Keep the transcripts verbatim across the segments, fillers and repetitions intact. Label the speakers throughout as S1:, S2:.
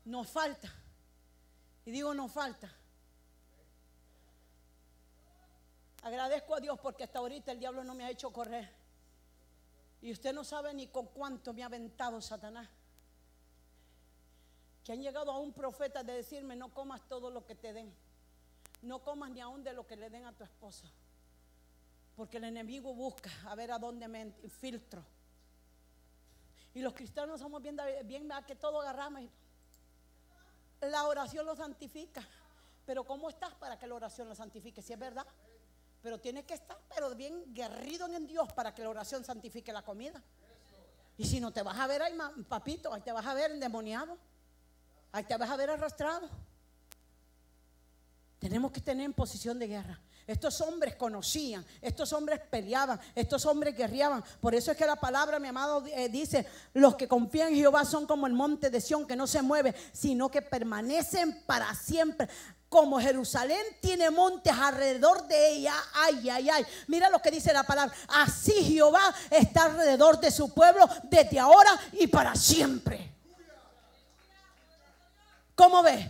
S1: Nos falta. Y digo nos falta. Agradezco a Dios porque hasta ahorita el diablo no me ha hecho correr. Y usted no sabe ni con cuánto me ha aventado Satanás. Que han llegado a un profeta de decirme: no comas todo lo que te den. No comas ni aún de lo que le den a tu esposo. Porque el enemigo busca a ver a dónde me infiltro. Y los cristianos somos bien, bien que todo agarramos. La oración lo santifica. Pero ¿cómo estás para que la oración lo santifique? Si es verdad. Pero tienes que estar pero bien guerrido en Dios para que la oración santifique la comida. Y si no, te vas a ver ahí, papito, ahí te vas a ver endemoniado. Ahí te vas a ver arrastrado. Tenemos que tener en posición de guerra. Estos hombres conocían, estos hombres peleaban, estos hombres guerreaban. Por eso es que la palabra, mi amado, eh, dice: los que confían en Jehová son como el monte de Sión, que no se mueve, sino que permanecen para siempre. Como Jerusalén tiene montes alrededor de ella, ay, ay, ay. Mira lo que dice la palabra: así Jehová está alrededor de su pueblo desde ahora y para siempre. ¿Cómo ves?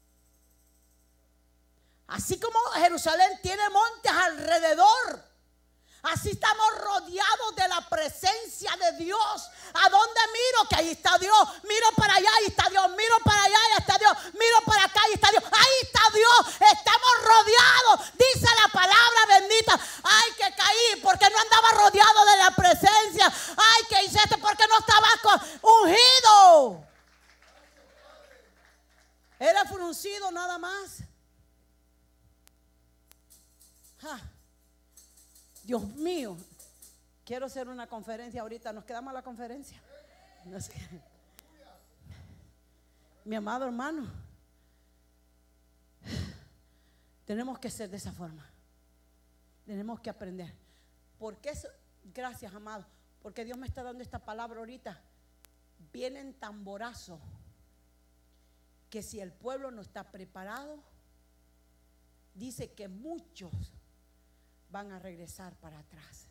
S1: Así como Jerusalén tiene montes alrededor, así estamos rodeados de la presencia de Dios. ¿A dónde miro? Que ahí está Dios. Miro para allá, ahí está Dios. Miro para allá, ahí está Dios. Miro para acá, ahí está Dios. Ahí está Dios. Estamos rodeados. Dice la palabra bendita: ay, que caí porque no andaba rodeado de la presencia. Ay, que hice esto porque no estaba ungido. Era fruncido nada más. Ah, Dios mío, quiero hacer una conferencia ahorita. Nos quedamos a la conferencia. No sé. Mi amado hermano, tenemos que ser de esa forma. Tenemos que aprender. Porque eso, gracias, amado, porque Dios me está dando esta palabra ahorita. Vienen tamborazos que si el pueblo no está preparado, dice que muchos van a regresar para atrás.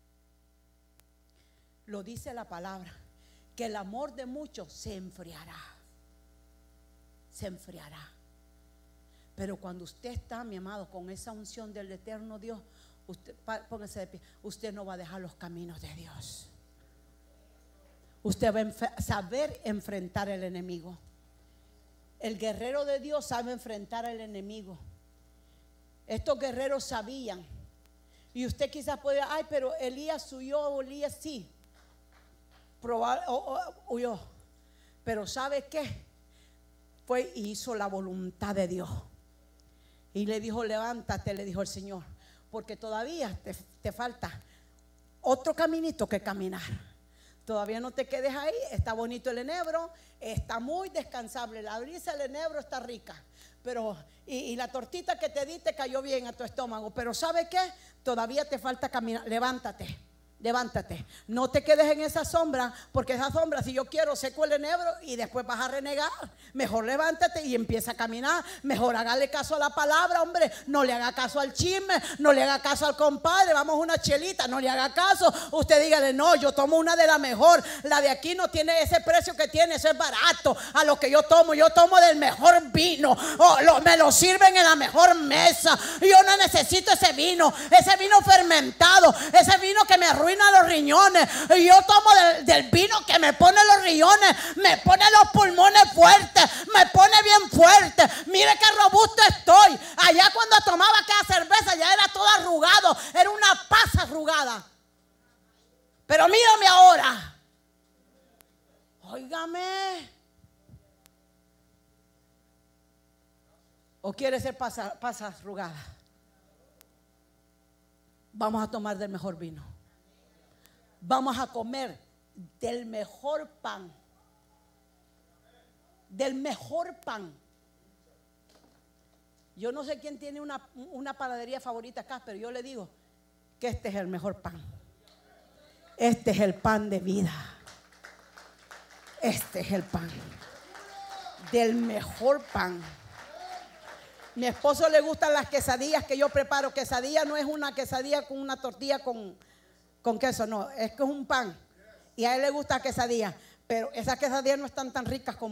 S1: Lo dice la palabra, que el amor de muchos se enfriará. Se enfriará. Pero cuando usted está, mi amado, con esa unción del eterno Dios, usted, póngase de pie, usted no va a dejar los caminos de Dios. Usted va a enf- saber enfrentar al enemigo. El guerrero de Dios sabe enfrentar al enemigo. Estos guerreros sabían. Y usted quizás puede, ay, pero Elías huyó, Elías sí, Probar, oh, oh, huyó. Pero ¿sabe qué? Fue y hizo la voluntad de Dios. Y le dijo: levántate, le dijo el Señor, porque todavía te, te falta otro caminito que caminar. Todavía no te quedes ahí. Está bonito el enebro, está muy descansable. La brisa del enebro está rica. Pero, y, y la tortita que te di te cayó bien a tu estómago. Pero ¿sabe qué? Todavía te falta caminar. Levántate. Levántate, no te quedes en esa sombra, porque esa sombra, si yo quiero, seco el enebro y después vas a renegar. Mejor levántate y empieza a caminar. Mejor hágale caso a la palabra, hombre. No le haga caso al chisme, no le haga caso al compadre. Vamos a una chelita, no le haga caso. Usted dígale: no, yo tomo una de la mejor. La de aquí no tiene ese precio que tiene, eso es barato. A lo que yo tomo, yo tomo del mejor vino. Oh, lo, me lo sirven en la mejor mesa. Yo no necesito ese vino, ese vino fermentado, ese vino que me arruina los riñones. Y yo tomo del, del vino que me pone los riñones, me pone los pulmones fuertes, me pone bien fuerte. Mire qué robusto estoy. Allá cuando tomaba aquella cerveza ya era todo arrugado, era una pasa arrugada. Pero mírame ahora. Óigame. ¿O quiere ser pasa, pasa arrugada? Vamos a tomar del mejor vino. Vamos a comer del mejor pan. Del mejor pan. Yo no sé quién tiene una, una panadería favorita acá, pero yo le digo que este es el mejor pan. Este es el pan de vida. Este es el pan. Del mejor pan. Mi esposo le gustan las quesadillas que yo preparo. Quesadilla no es una quesadilla con una tortilla con, con queso, no, es que es un pan. Y a él le gusta quesadilla, pero esas quesadillas no están tan ricas como